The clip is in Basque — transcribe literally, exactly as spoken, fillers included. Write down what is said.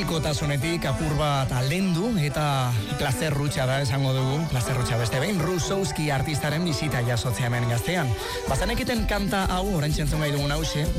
Medikotasunetik apur bat aldendu eta plazerrutxa da esango dugu, plazerrutxa beste behin, Rusowski artistaren bizita jasotzea hemen Gaztean. Bazanekiten kanta hau, orain txentzun gai dugun hause,